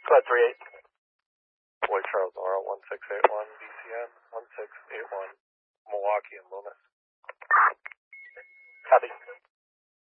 Squad 38. Boy Charles Nora 1681 BCN 1681 Milwaukee and Loomis. Copy.